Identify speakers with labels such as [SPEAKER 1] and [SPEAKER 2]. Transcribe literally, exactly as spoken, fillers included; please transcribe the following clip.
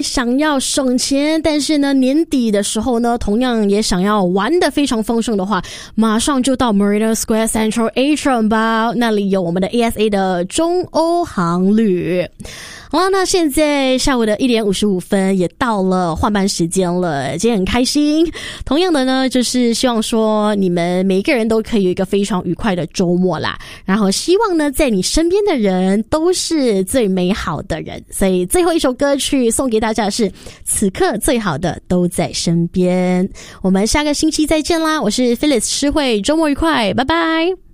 [SPEAKER 1] 想要省钱，但是呢年底的时候呢同样也想要玩得非常丰盛的话，马上就到 Marina Square Central Atrium 吧，那里有我们的 A S A 的中欧航旅。好了，那现在下午的一点五十五分也到了换班时间了，今天很开心。同样的呢，就是希望说你们每一个人都可以有一个非常愉快的周末啦。然后希望呢，在你身边的人都是最美好的人。所以最后一首歌曲送给大家的是《此刻最好的都在身边》。我们下个星期再见啦！我是 Phyllis 诗慧，周末愉快，拜拜。